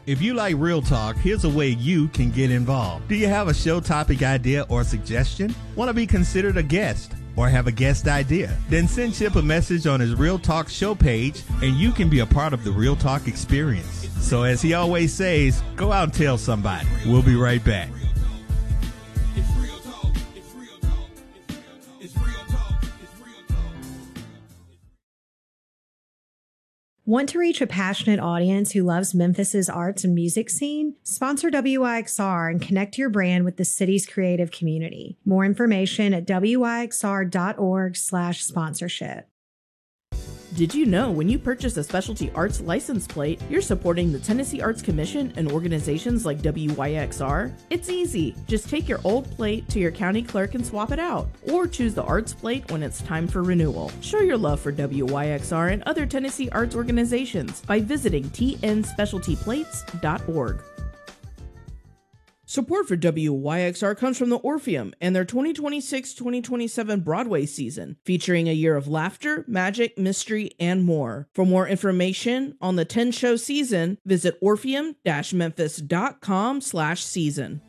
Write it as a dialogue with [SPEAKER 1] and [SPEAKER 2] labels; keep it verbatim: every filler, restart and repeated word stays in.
[SPEAKER 1] If you like Real Talk, here's a way you can get involved. Do you have a show topic idea or suggestion? Want to be considered a guest? Or have a guest idea? Then send Chip a message on his Real Talk show page and you can be a part of the Real Talk experience. So as he always says, go out and tell somebody. We'll be right back.
[SPEAKER 2] Want to reach a passionate audience who loves Memphis's arts and music scene? Sponsor W Y X R and connect your brand with the city's creative community. More information at W Y X R dot org slash sponsorship.
[SPEAKER 3] Did you know when you purchase a specialty arts license plate, you're supporting the Tennessee Arts Commission and organizations like W Y X R? It's easy. Just take your old plate to your county clerk and swap it out, or choose the arts plate when it's time for renewal. Show your love for W Y X R and other Tennessee arts organizations by visiting T N specialty plates dot org. Support for W Y X R comes from the Orpheum and their twenty twenty-six twenty twenty-seven Broadway season, featuring a year of laughter, magic, mystery, and more. For more information on the ten-show season, visit orpheum dash memphis dot com slash season.